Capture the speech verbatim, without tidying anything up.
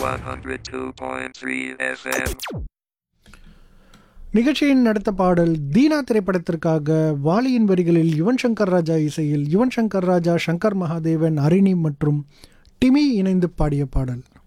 one oh two point three F M. நிகழ்ச்சியின் அடுத்த பாடல் தீனா திரைப்படத்திற்காக வாலியின் வரிகளில் யுவன் சங்கர் ராஜா இசையில் யுவன் சங்கர் ராஜா, சங்கர் மகாதேவன், அரிணி மற்றும் டிமி இணைந்து பாடிய பாடல்.